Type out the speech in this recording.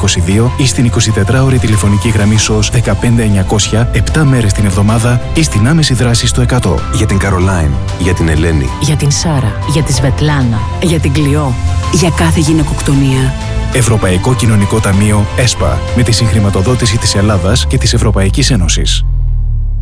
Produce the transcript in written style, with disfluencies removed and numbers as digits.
122 ή στην 24ωρη τηλεφωνική γραμμή SOS 15900 7 μέρες την εβδομάδα ή στην άμεση δράση στο 100. Για την Καρολάιν, για την Ελένη, για την Σάρα, για τη Σβετλάνα, για την Κλειό, για κάθε γυναικοκτονία. Ευρωπαϊκό Κοινωνικό Ταμείο ΕΣΠΑ, με τη συγχρηματοδότηση της Ελλάδας και της Ευρωπαϊκής Ένωσης.